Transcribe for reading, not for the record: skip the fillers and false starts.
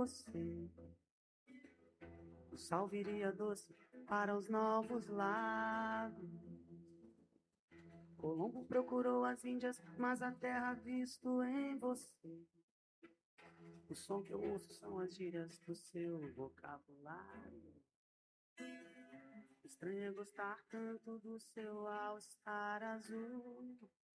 você. O sal viria doce para os novos lábios. Colombo procurou as Índias, mas a terra visto em você. O som que eu ouço são as gírias do seu vocabulário. Estranho é gostar tanto do seu all-star azul.